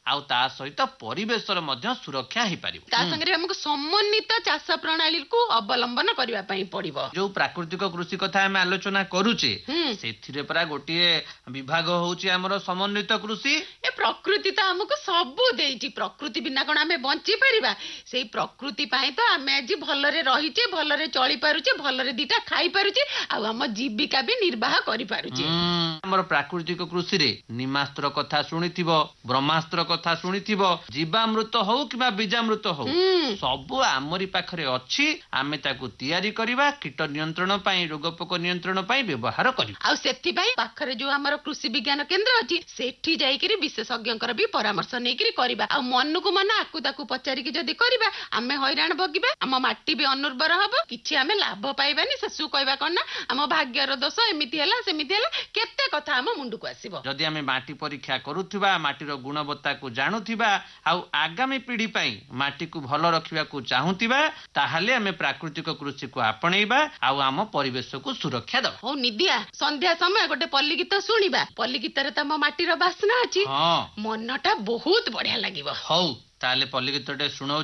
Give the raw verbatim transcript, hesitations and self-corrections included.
आउ ता सहित परिवेशर मध्य सुरक्षा हे पारिबो ता संगे हमको समन्वित चाष प्रणाली को अवलंबन करबा पई पड़िबो जो प्राकृतिक कृषि कथा हम आलोचना करूचे सेथिरे परा गोटिए विभाग होउची हमरो समन्वित कृषि ए प्रकृति तो हमको सबु देइची प्रकृति बिना कोन हमें बंची परिबा सेई प्रकृति पई तो हमें आज भलरे रहिचे भलरे चली पारुचे भलरे दीटा खाई पारुचे आ हम जीविका भी निर्वाह करि पारुचे हमरो प्राकृतिक कृषि रे निमास्त्र कथा सुनिथिबो ब्रह्मास्त्र कथा सुनिथिबो जीवामृत हो किबा बीजामृत हो सबु आमरी पाखरे अछि आमे ताकू तयारी करिबा कीट नियंत्रण पई रोगपोक नियंत्रण पई व्यवहार करिबा आ सेति पई पाखरे जो हमरो कृषि विज्ञान केंद्र अछि सेठी जाई करी विशेषज्ञकर भी परामर्श नै करी करिबा आ मन को मन आकु ताकू पचारी कि जदी करिबा आमे हैरान भगिबा हम माटी भी अनुर्वर हबो किछि आमे लाभ पाइबानी ससु कहबा कोन ना हम भाग्यर दोष एमिति हला सेमिति हला केते कथा हम मुंडू को आसीबो जदी आमे माटी परीक्षा करूथिबा माटीर गुणवत्ता को जानुथिबा आ आगामी पीढ़ी पई माटी को भलो रखिबा को चाहुथिबा ताहाले आमे प्राकृतिक कृषि को आपणैबा आ हम परिवेश को सुरक्षा दब हो निदिया संध्या समय गोटे पल्ली गीत सुनिबा पल्ली गीत रे तम माटीर बासना अछि हां मनटा बहुत बढ़िया लागिबो हौ ताले पल्ली गीतटे सुनौ